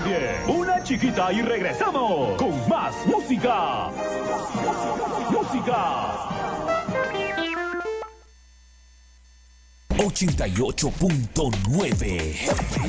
nadie. Una chiquita y regresamos con más música. Música. 88.9.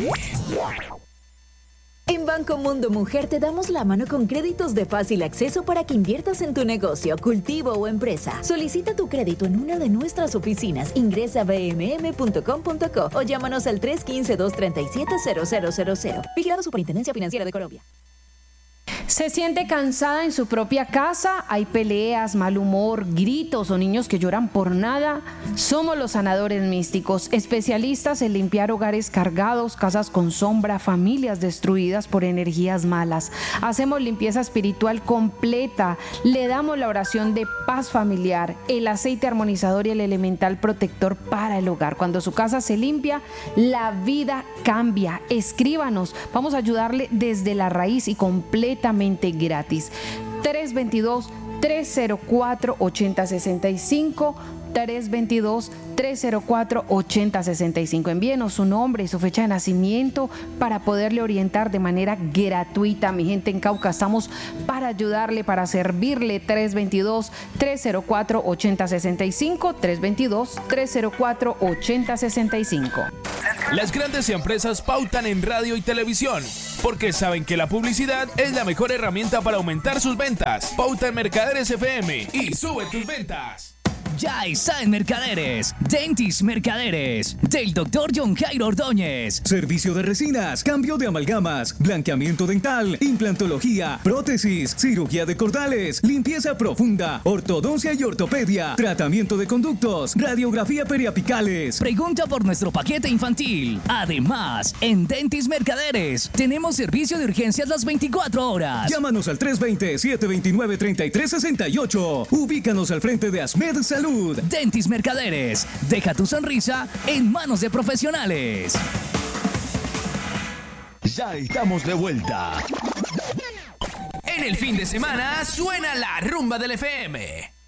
En Banco Mundo Mujer te damos la mano con créditos de fácil acceso para que inviertas en tu negocio, cultivo o empresa. Solicita tu crédito en una de nuestras oficinas. Ingresa a bmm.com.co o llámanos al 315-237-0000. Vigilado Superintendencia Financiera de Colombia. ¿Se siente cansada en su propia casa? ¿Hay peleas, mal humor, gritos o niños que lloran por nada? Somos los sanadores místicos, especialistas en limpiar hogares cargados, casas con sombra, familias destruidas por energías malas. Hacemos limpieza espiritual completa, le damos la oración de paz familiar, el aceite armonizador y el elemental protector para el hogar. Cuando su casa se limpia, la vida cambia. Escríbanos, vamos a ayudarle desde la raíz y completamente gratis. 322-304-8065, 322-304-8065. Envíenos su nombre y su fecha de nacimiento para poderle orientar de manera gratuita. Mi gente en Cauca, estamos para ayudarle, para servirle. 322-304-8065, 322-304-8065. Las grandes empresas pautan en radio y televisión porque saben que la publicidad es la mejor herramienta para aumentar sus ventas. Pauta en Mercaderes FM y sube tus ventas. Ya está en Mercaderes, Dentis Mercaderes, del Dr. John Jairo Ordóñez. Servicio de resinas, cambio de amalgamas, blanqueamiento dental, implantología, prótesis, cirugía de cordales, limpieza profunda, ortodoncia y ortopedia, tratamiento de conductos, radiografía periapicales. Pregunta por nuestro paquete infantil. Además, en Dentis Mercaderes tenemos servicio de urgencias las 24 horas. Llámanos al 320-729-3368. Ubícanos al frente de Asmed Salud. Dentis Mercaderes, deja tu sonrisa en manos de profesionales. Ya estamos de vuelta. En el fin de semana suena la rumba del FM.